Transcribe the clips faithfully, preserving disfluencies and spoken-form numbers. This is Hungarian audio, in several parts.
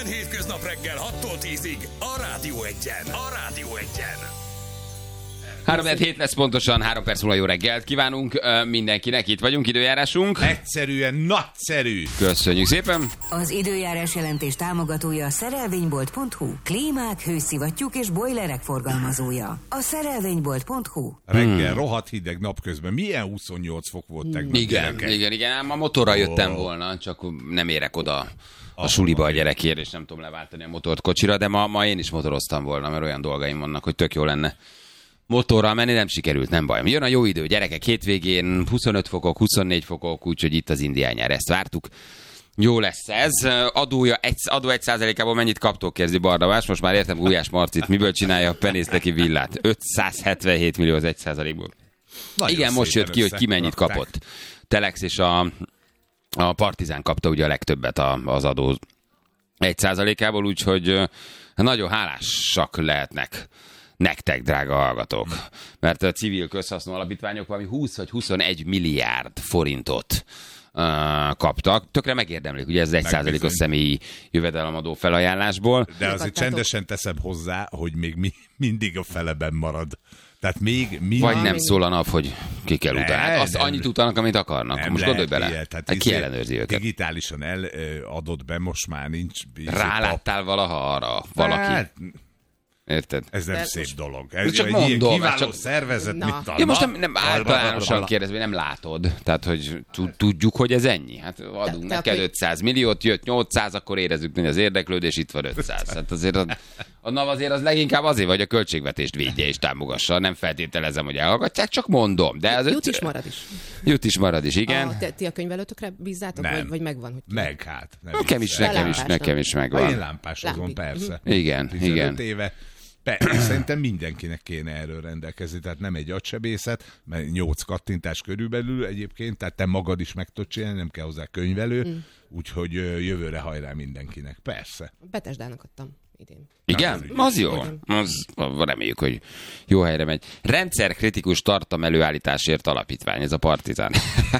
Minden hétköznap reggel hattól tízig a Rádió Egyen. A Rádió Egyen. három hét lesz pontosan, három perc múlva jó reggelt kívánunk mindenkinek, itt vagyunk, időjárásunk. Egyszerűen nagyszerű. Köszönjük szépen. Az időjárás jelentés támogatója a szerelvénybolt pont hu. Klímák, hőszivattyúk és bojlerek forgalmazója. A szerelvénybolt pont hu. Reggel Hmm. rohadt hideg napközben. Milyen huszonnyolc fok volt tegnap? Igen, gyerekek? igen, igen, ám a motorra jöttem Oh. volna, csak nem érek oda a suliba a gyerekért, és nem tudom leváltani a motort kocsira, de ma, ma én is motoroztam volna, mert olyan dolgaim vannak, hogy tök jó lenne motorral menni, nem sikerült, nem baj. Jön a jó idő, gyerekek, hétvégén huszonöt fokok, huszonnégy fokok, úgyhogy itt az indián nyár, ezt vártuk. Jó lesz ez. Adója egy, adó egy százalékából mennyit kaptok, kezdi Bardavás. Most már értem Gulyás Marcit, miből csinálja a penészteki villát. ötszázhetvenhét millió az egy százalékból. Nagyon Igen, most jött ki, hogy ki mennyit összerakták. kapott. Telex és a, a Partizán kapta ugye a legtöbbet a, az adó egy százalékából, úgyhogy nagyon hálásak lehetnek nektek, drága hallgatók. Mert a civil közhasznú alapítványok valami húsz vagy huszonegy milliárd forintot uh, kaptak. Tökre megérdemlik, ugye ez egy százalékos személyi jövedelemadó felajánlásból. De azért csendesen teszem hozzá, hogy még mi, mindig a feleben marad. Tehát még mindig... Vagy nem szól a nap, hogy ki kell Ne, utána. Hát azt nem. annyit utának, amit akarnak. Nem Most gondolj bele. ilyet, Hát ki izé ellenőrzi őket? Digitálisan eladott be, most már nincs... izé Ráláttál valaha arra valaki? Hát, Érted? ez nem De szép most- dolog. Ez csak egy mondom, ilyen hát kiváló csak- szervezet, Na. mint a Ja, most nap. nem, nem általánosan kérdezve, nem látod. Tehát, hogy tud- tudjuk, hogy ez ennyi. Hát adunk te neked akkor- ötszáz milliót, jött nyolcszáz, akkor érezzük, hogy az érdeklődés, itt van ötszáz. Hát azért a, a NAV azért az leginkább azért, hogy a költségvetést védje és támogassa. Nem feltételezem, hogy elhallgatják, csak mondom. De az Jut öt- is marad is. Jut is marad is, igen. A, te, ti a könyvelőtökre bízzátok, Nem. vagy, vagy megvan? Hogy Meg hát. Nem Nekem is, hiszem. nekem is, Lámpás, nekem is Ha én megvan. lámpásozom, Lámpi. persze. Igen, tizenöt igen. éve. Pe- szerintem mindenkinek kéne erről rendelkezni, tehát nem egy agysebészet, mert nyolc kattintás körülbelül egyébként, tehát te magad is meg tudod csinálni, nem kell hozzá könyvelő, mm. úgyhogy ö, jövőre hajrá mindenkinek, persze. Betesdának adtam idén. Igen? Az jó. Az, reméljük, hogy jó helyre megy. Rendszerkritikus tartalom előállításért alapítvány, ez a Partizán.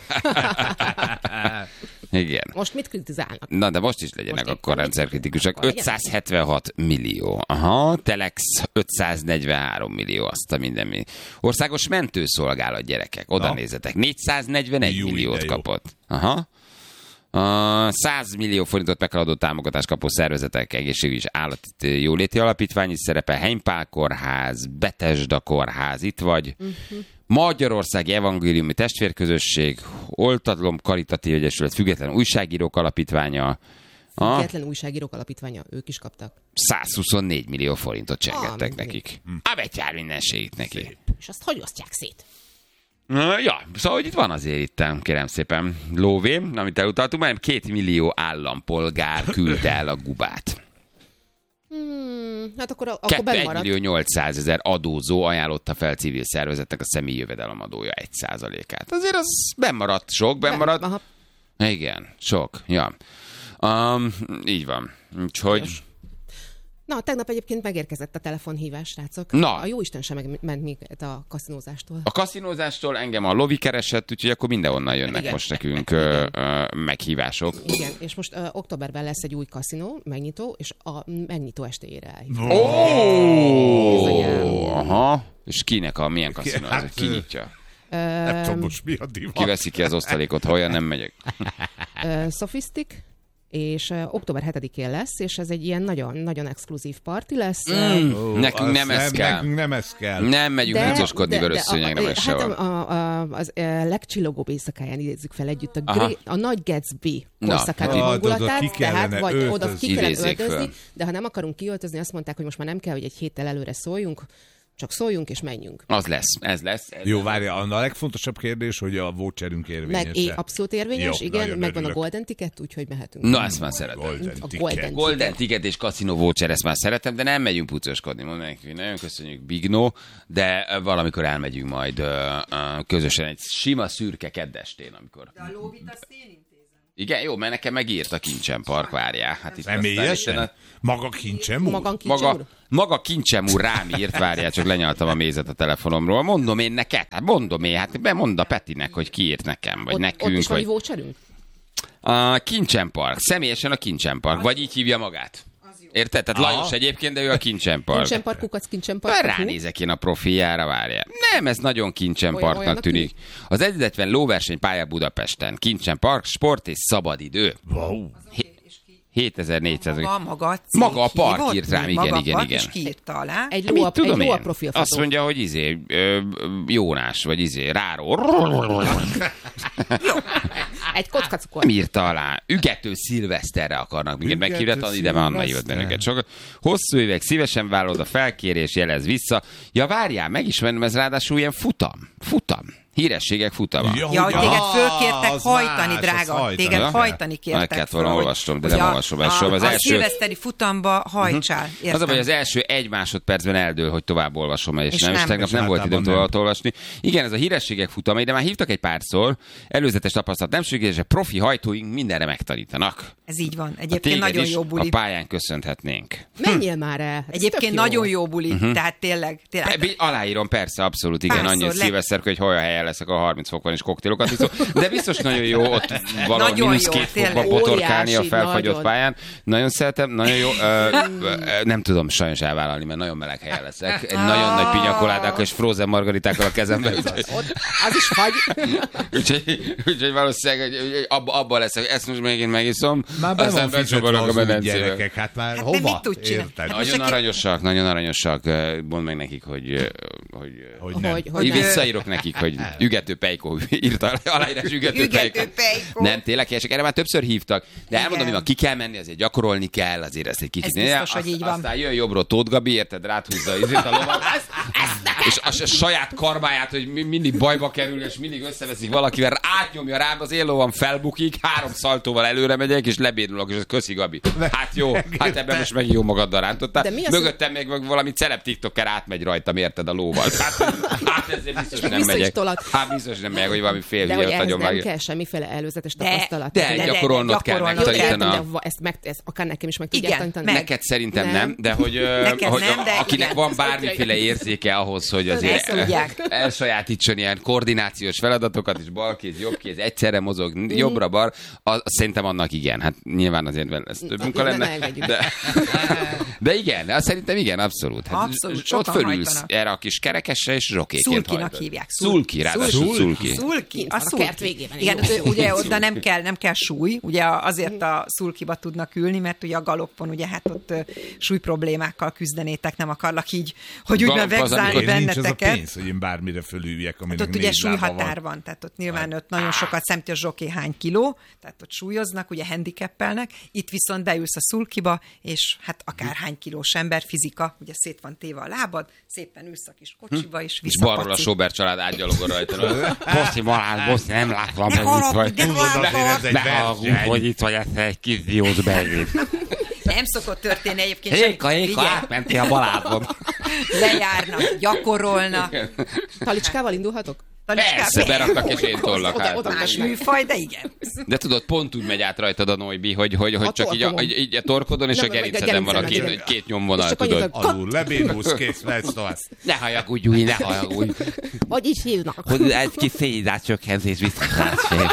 Igen. Most mit kritizálnak? Na, de most is legyenek Most akkor éppen rendszerkritikusak. mit? ötszázhetvenhat millió. Aha, Telex ötszáznegyvenhárom millió, azt a minden mi. Országos mentőszolgálat, gyerekek, oda Na. nézzetek. négyszáznegyvenegy Jó, milliót de jó. kapott. Aha. Uh, száz millió forintot meghaladó támogatást kapó szervezetek, egészségügyi és állati jóléti alapítvány is szerepel, Heimpál kórház, Betesda kórház, itt vagy, uh-huh. Magyarországi Evangéliumi Testvérközösség, Oltatlom Karitatív Egyesület, Független Újságírók Alapítványa, a Független újságírók alapítványa, ők is kaptak. százhuszonnégy millió forintot csengettek Ah, nekik. A betyár mindenségét neki. És azt hogy osztják szét? Uh, ja, szóval, hogy itt van azért itt, kérem szépen, lóvé, amit elutaltunk, mert két millió állampolgár küldte el a gubát. Hmm, hát akkor, akkor benn egy maradt. millió nyolcszázezer adózó ajánlotta fel civil szervezetnek a személyi jövedelemadója egy százalékát. Azért az bennmaradt sok, bennmaradt. Aha. Igen, sok, ja. Um, így van. Úgyhogy... Na, tegnap egyébként megérkezett a telefonhívás, srácok. Na. A jóisten sem megment minket a kaszinózástól. A kaszinózástól engem a lovi keresett, úgyhogy akkor mindenhonnan jönnek Igen. most nekünk ö, ö, meghívások. Igen, és most uh, októberben lesz egy új kaszinó, megnyitó, és a megnyitó estéjére elhívjuk. Ó, aha. És kinek a milyen kaszinó? Hát, Hát, ki nyitja? Nem tudom most mi a divat. Ki veszi ki az osztalékot, ha olyan nem megyek? Uh, Sophistic, és uh, október hetedikén lesz, és ez egy ilyen nagyon, nagyon exkluzív parti lesz. Mm, Ó, nekünk azt nem ez kell. Nekünk nem ez kell. Nem megyünk húzoskodni vörösszőnyegre, meg hát sehol. a, a, az a legcsillogóbb éjszakáján idézzük fel együtt a, Aha. gré, a nagy Gatsby Na. korszakának Ah, hangulatát, oda ki tehát kellene vagy oda öltözni. ki kellene Idézzék öltözni, föl. de ha nem akarunk kiöltözni, azt mondták, hogy most már nem kell, hogy egy héttel előre szóljunk, csak szóljunk és menjünk. Az lesz, ez lesz. Ez Jó, várja, a legfontosabb kérdés, hogy a voucherünk érvényes. Meg é, abszolút érvényes, Jó, igen, nagyon megvan örülök. a Golden Ticket, úgyhogy mehetünk. Na, ezt már szeretem. Golden A ticket. Golden Golden Ticket és Casino Voucher, ezt már szeretem, de nem megyünk pucoskodni. Mondom neki, nagyon köszönjük, Bignó, de valamikor elmegyünk majd ö, ö, közösen egy sima szürke keddestén, amikor... De a lóvit azt én intézem. Igen, jó, mert nekem megírt a Kincsen Park, várjál. Hát itt Személyesen? aztán- Maga kincsem úr? Magan kincsem Maga, úr? maga Kincsem úr rám írt, várjál, csak lenyaltam a mézet a telefonomról. Mondom én neked, hát mondom én, hát bemond a Petinek, hogy ki írt nekem, vagy Ott, nekünk, ott is van vagy... egy voucherünk? A Kincsen Park, személyesen a Kincsen Park, vagy így hívja magát. Érted? Tehát Aha. Lajos egyébként, de ő a Kincsenpark. Kincsenpark, kukac, Kincsenpark. Ránézek én a profiára, várjál. Nem, ez nagyon Kincsenparknak Olyannak tűnik. Az egyetlen lóverseny pálya Budapesten. Kincsenpark, sport és szabadidő. Wow. hétezer-négyszáz. Maga, maga, a cég Maga a park hívott, írt rám, maga igen, a igen, park, igen. És kiírta alá. Egy Mit ló, a, tudom egy ló a én? profilfotó. Azt mondja, hogy izé, ö, Jónás, vagy izé, Ráró. Egy kocka cukor. Nem írta alá. Ügető szilveszterre akarnak minket Ügető meghívni, ide már Anna jött bennünket sokat. Hosszú évek, szívesen vállalod a felkérés, jelez vissza. Ja, várjál, megismerem, ez ráadásul ilyen futam. Futam. Hírességek futama. Ja, hogy téged fölkértek az hajtani, más, drága. az hajtani. Téged Ja? hajtani Meg kértek kellett föl. volna hogy- olvasnom, de hogy nem a- olvasom el a- soha. Az A első- szilveszteri futamba hajtsál. Az a Értem. baj, az első egy másodpercben eldől, hogy tovább olvasom el, és, És nem, és nem. tegnap És nem volt általában időm nem. tovább olvasni. Igen, ez a hírességek futama, de már hívtak egy párszor, előzetes tapasztalat nem szükséges, és profi hajtóink mindenre megtanítanak. Ez így van. A Egyébként téged nagyon is jó a buli. pályán köszönhetnénk. Menjél már el. Hát ez Egyébként tök jó. nagyon jó buli. Tehát tényleg. tényleg. Bi- Aláírom, persze, abszolút, igen, Párszor annyi le- szilveszter, hogy olyan helyen leszek, a harminc fok van, és koktélokat iszom. De biztos nagyon jó ott valahol Nagyon mínusz jó, két fokba tényleg. botorkálni a Óriási, felfagyott nagyon. pályán. Nagyon szeretem, nagyon jó. Ö, ö, nem tudom sajnos elvállalni, mert nagyon meleg helyen leszek. Egy nagyon nagy pinyakoládákkal és frozen margaritákkal a kezemben. Ott, az is fagy. Úgyhogy, úgyhogy valószínűleg hogy- hogy abba, abba leszek, ezt most megint megiszom. Már be aztán van fizetve becsobolok a az új medencébe. gyerekek, hát már Hát hova? de mit tud csinálni? Érted? Hát most Nagyon aki- aranyosak, nagyon aranyosak. Mondd meg nekik, hogy... hogy Hogy nem. Hogy, hogy Én nem. visszaírok nekik, hogy ügető pejkó írta aláírás ügető Ügető pejkó. pejkó. Nem, tényleg helyesek, erre már többször hívtak. De elmondom, Igen. hogy ma ki kell menni, azért gyakorolni kell, azért ezt egy kicsit. Ez biztos, Azt- hogy így van. Aztán jön jobbról Tóth Gabi, érted, ráthúzza izét a lovat. És a, a saját karmáját, hogy mi- mindig bajba kerül, és mindig összeveszik valakivel, átnyomja rám, az én lovam felbukik, három szaltóval előre megyek, és lebénulok, és ez köszi Gabi. Hát jó, hát ebben most meg jó magaddal rántottál. De mi az, Mögöttem még valami celeb tiktoker átmegy rajtam, érted, a lóval. Hát, hát ezért biztos, hogy nem Vissza is megyek. tolat. Hát biztos, hogy nem megyek, hogy valami fél De hogy hülye ehhez nagyon nem meg. kell semmiféle előzetes De- tapasztalat. De, de- gyakorolnod kell, gyakorolnod Jó, de kell. értem, megtanítani. de va- ezt, meg, ezt akár nekem is meg tudják Igen, tanítani. meg. Neked szerintem nem, Nem. de hogy, ö, Neked hogy nem, de akinek igen. van bármiféle érzéke ahhoz, hogy azért Ezt tudják. elsajátítson ilyen koordinációs feladatokat, és balkéz, jobbkéz, egyszerre mozog, jobbra-bar, az, az szerintem annak igen. Hát nyilván azért ez több munka Ne- ne lenne. engedjük. De, de igen, azt szerintem igen, abszolút. Hát Abszolút, ott sokan fölülsz hajtanak. erre a kis kerekesre, és zsokéként Szulkinak hajtod. hívják. Szul- Szulki, ráadásul Szulki. szulki. Szulki, Kint a van a szulki. kert végében, Igen, jó. ő- ugye oda nem kell, nem kell súly, ugye azért a szulkiba tudnak ülni, mert ugye a galoppon, ugye hát ott ö, súly problémákkal küzdenétek, nem akarlak így, hogy úgy Galop az, vegzálni amikor Én nincs az a benneteket. pénz, hogy én bármire fölüljek, aminek Hát ott ugye négy lába súlyhatár van, tehát ott nyilván ott nagyon sokat szemti a zsoké hány kiló, tehát ott súlyoznak, ugye handicappelnek, itt viszont beülsz a szulkiba, és hát akár hány kilós ember, fizika, ugye szét van téve a lábad, szépen ülsz a kis kocsiba, és És balról a visszapaci. Sober család átgyalogol rajta. Boszi, Marán, Boszi, nem látom, Ne hogy itt haragudj, vagy. de haragudj! Ez egy Ne haragudj, verseny. hogy itt vagy, ez egy kis diós begét. Nem szokott történni egyébként Héka, semmi. héka, Figyelj, átmentél a baládon. lejárnak, gyakorolnak. Talicskával indulhatok? Talicskán- Persze, beraknak és én tollak Oda- oda- hát. Más műfaj, de igen. De tudod, pont úgy megy át rajtad a Noibi, hogy, hogy, hogy A csak így a, torkomon. így, így a torkodon és Nem, a meg a gerinceden van a két, gerinceden, két nyomvonal, És csak tudod. annyit, hogy Alul, lebénulsz, kész, lesz tovább. Ne hajagudj, új, ne hajagudj. Hogy is hívnak? Hogy egy kis szénhidrátcsökkentés visszatárség.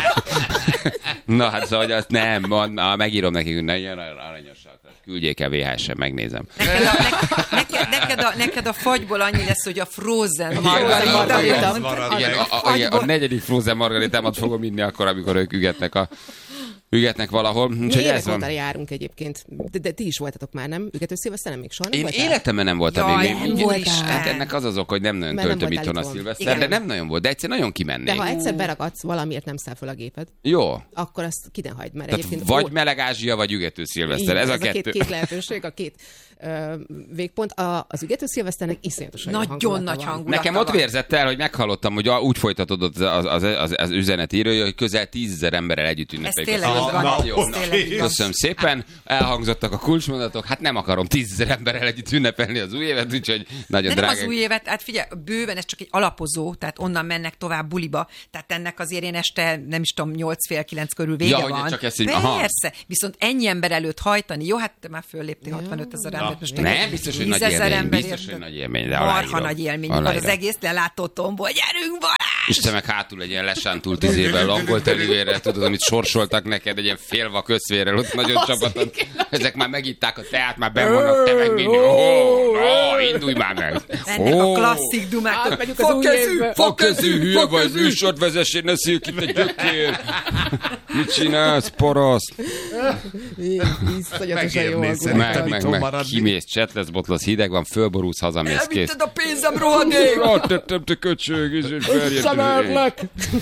Na hát szóval, hogy azt nem, na, megírom nekik, hogy nagyon aranyosak. Küldjék el vé há es-en, megnézem. Neked a, ne, neked, neked, a, neked a fagyból annyi lesz, hogy a frozen margarita. margarita. amit mondtad. Igen, a, a, a, a negyedik frozen margaritámat fogom inni akkor, amikor ők ügetnek a ügetnek valahol. Mi Úgyhogy évek ez van. óta járunk egyébként. De, de ti is voltatok már, nem? Ügető szilveszteren még soha nem Én voltál? életemben nem voltam Jaj, még. nem Így- voltál. Hát ennek az az ok, hogy nem nagyon Mert nem töltöm voltál itthon a itthon. szilveszter, de Igen. nem nagyon volt, de egyszer nagyon kimennék. De ha egyszer beragadsz, valamiért nem száll fel a géped, Jó. akkor azt ki ne hagyd, mert Tehát egyébként... vagy ó- meleg Ázsia, vagy ügető szilveszter. így, Ez a a kettő. két, két lehetőség, a két ö, végpont. A, az ügető szilveszternek iszonyatosan jó Nagyon hangulata nagy van. hangulata Nekem van. ott vérzett el, hogy meghallottam, hogy a- úgy folytatódott az, az, az, az üzenetíró, hogy közel tízezer emberrel együtt Ez ünnepeljük. tényleg a így van. szilvesztert. Jó, Ez na, tényleg így van. Köszönöm szépen, elhangzottak a kulcsmondatok, hát nem akarom tízezer emberrel együtt ünnepelni az új évet, úgyhogy nagyon De nem drága. az új évet, hát figyelj, bőven ez csak egy alapozó, tehát onnan mennek tovább buliba, tehát ennek azért én este, nem is tudom, nyolc fél kilenc körül vége Ja, hogy van. csak ezt így- aha. Persze, viszont ennyi ember előtt hajtani, jó, hát te már fölléptél hatvanöt ezer embert, most Nem, biztos, hogy nagy tízezer élmény, ember biztos, érted? hogy nagy élmény, de Marha aláírom. nagy élmény, mikor az Aláírom. egész lelátó tombol, gyerünk Balázs! És te meg hátul egy ilyen lesántult izével, angol telivérrel, tudod, amit sorsoltak neked. egy ilyen félvak összvérrel, ott nagyon csapaton. Ezek már megitták a teát, már benn vannak, te meg mindig. Ó, ó, indulj már meg. Ennek a klasszik dumák. Átmegyünk az új évbe. Fakkezű, hülye vagy, műsort vezessé, ne szűk itt egy gyökér. Mit csinálsz, paraszt? Iszonyatosan jó Megérnész a szerintem. Meg, meg, Tanító meg, maradni. kimész, csetlesz, botlasz, hideg van, fölborulsz, hazamész, kész. Elvitted a pénzem, rohadék! Rátettem, te köcsög, és Szemerlek!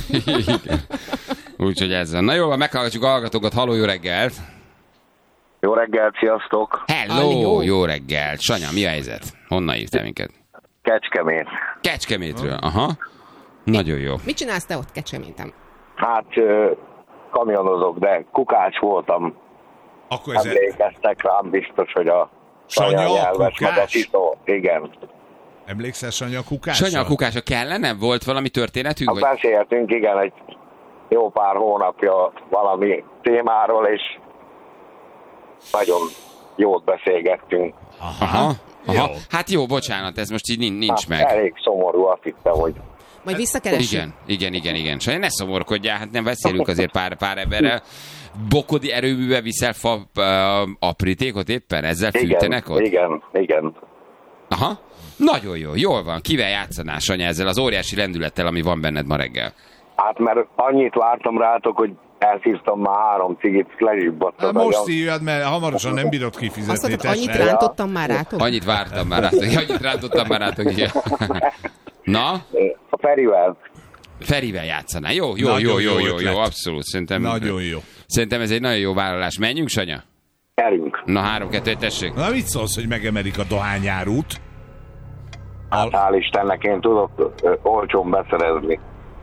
Úgyhogy ez van. Na jó, van, meghallgatjuk a hallgatókat. Halló, jó reggelt! Jó reggelt, sziasztok! Hello, Halló. jó reggelt! Sanya, mi a helyzet? Honnan hívtál minket? Kecskemét. Kecskemétről, aha. Nagyon jó. Mit csinálsz te ott Kecskeméten? Hát ö, kamionozok, de kukács voltam. Akkor ez Emlékeztek rám biztos, hogy a Sanya nyelves, meg a Kukás? titó. Igen. Emlékszel Sanya Kukással? Sanya, a kukása kellene? Volt valami történetünk? Hát Vagy... beszéltünk, igen, egy jó pár hónapja valami témáról, és nagyon jót beszélgettünk. Aha. Aha. Jó. Hát jó, bocsánat, ez most így nin- nincs Hát, meg. elég szomorú, azt hittem, hogy Majd visszakeressük. Igen, igen, igen, igen. Sanya, ne szomorkodjál, hát nem beszélünk azért pár, pár emberrel. Bokodi erőművel viszel fa uh, aprítékot éppen? Ezzel fűtenek igen, ott? igen, igen. Aha. Nagyon jó, jól van. Kivel játszanál, Sanya, ezzel az óriási lendülettel, ami van benned ma reggel? Hát mert annyit vártam rátok, hogy elszívtam már három cigit, lezsibbadtam. Hát most nagyon. szívjad, mert hamarosan nem bírod Azt kifizetni. mondtad, annyit tessék. rántottam már rátok? Annyit vártam már rátok. Annyit rántottam már rátok, igen. Na? A Ferivel. Ferivel játszanál. Jó, jó, Nagyon jó, jó, jó jó, jó, ötlet. abszolút. Szerintem, Nagyon jó. Szerintem ez egy nagyon jó vállalás. Menjünk, Sanya? Erünk. Na, három, kettő, egy, tessék. Na mit szólsz, hogy megemelik a dohányárút? Hát hál' Istennek én tudok ö, olcsón beszerezni.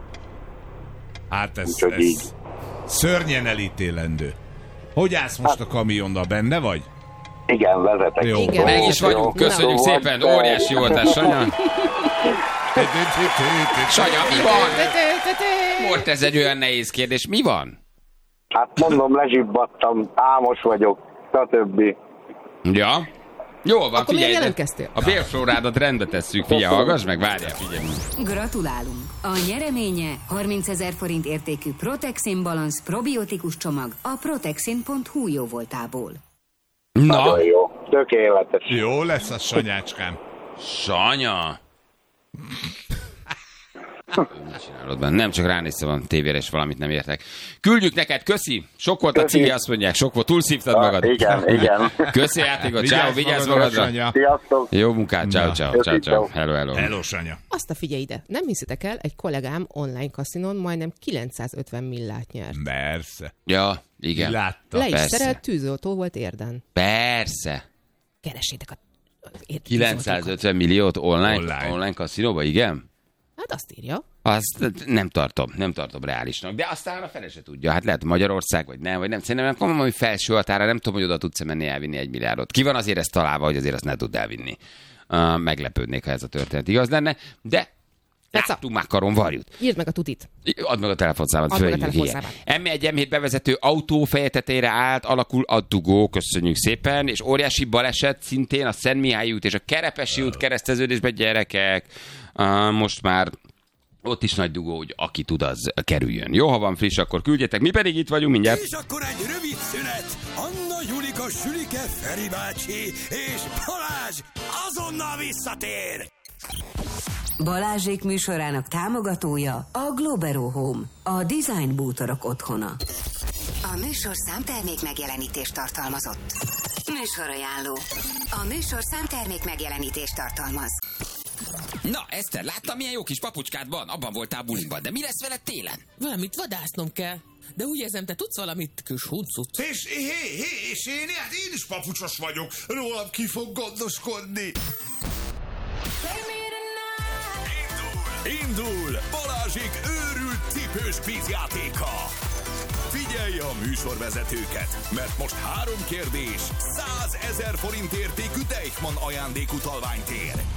Hát ez, Úgyhogy ez így. szörnyen elítélendő. Hogy állsz most a kamionnal, benne vagy? Igen, vezetek. Jó. Igen. Meg is vagyunk, köszönjük Jó. szépen. Óriási voltál, Sanya. Sanya, mi van? Volt ez egy olyan nehéz kérdés. Mi van? Hát mondom, lezsibbadtam, álmos vagyok, stb. Ja. Jól van, Akkor miért figyelj. jelentkeztél? A bélflórádat rendbe tesszük. Figyelj, hallgass meg, várjál, figyelj. Gratulálunk! A nyereménye harmincezer forint értékű Protexin Balance probiotikus csomag a protexin pont hu jó voltából. Na, Nagyon jó, tökéletes. Jó lesz a Sanyácskám. Sanya. Mit csinálod benne? Nem csak ránéztem a tévére, és valamit nem értek. Küldjük neked, köszi! Sok volt a Köszi. cigi, azt mondják. Sok volt, túlszívtad Ah, magad. igen, igen. Köszi játékot, ciao, vigyázz magadra. Sanya. Sziasztok! Jó munkát, ciao, Na. ciao, Köszi, ciao, ciao. ciao. Hello, hello. Hello, Sanya. Azt a figyelj ide, nem hiszitek el, egy kollégám online kaszinon majdnem kilencszázötven millát nyert. Persze. Ja, igen. Látta. Le is persze. szerelt, tűzoltó volt érden. Persze. Keresétek a... az érden kilencszázötven milliót online, Online. online, online kaszinóba, igen? Hát azt írja. Azt nem tartom, nem tartom reálisnak. De aztán a fele se tudja. Hát lehet Magyarország, vagy nem, vagy nem. Szerintem nem mondom, hogy felső határa, nem tudom, hogy oda tudsz menni elvinni egy milliárdot. Ki van azért ezt találva, hogy azért azt ne tud elvinni. Uh, meglepődnék, ha ez a történet igaz lenne. De láttunk már karon varjút. Írd meg a tutit. Add meg a telefonszámot. Add meg a fölhívjuk, igen. telefonszámát. M egy M hét bevezető autó feje tetejére állt, alakul a dugó, köszönjük szépen, és óriási baleset szintén a Szentmihályi út és a Kerepesi út kereszteződésben, gyerekek. Uh, most már ott is nagy dugó, hogy aki tud, az kerüljön. Jó, ha van friss, akkor küldjetek. Mi pedig itt vagyunk mindjárt. És akkor egy rövid szünet. Anna, Julika, Sülike, Feri bácsi és Balázs azonnal visszatér. Balázsék műsorának támogatója a Globero Home, a design bútorok otthona. A műsorszám termék megjelenítést tartalmazott. Műsorajánló. A műsorszám termék megjelenítést tartalmaz. Na, Eszter, láttam, milyen jó kis papucskád van? Abban voltál buliban, de mi lesz veled télen? Valamit vadásznom kell. De úgy érzem, te tudsz valamit, kis huncut. És, hé, hé, és én, hát én is papucsos vagyok. Rólam ki fog gondoskodni. Indul! Indul! Balázsék őrült cipős kvízjátéka! Figyelj a műsorvezetőket, mert most három kérdés, százezer forint értékű Deichmann ajándékutalványt ér.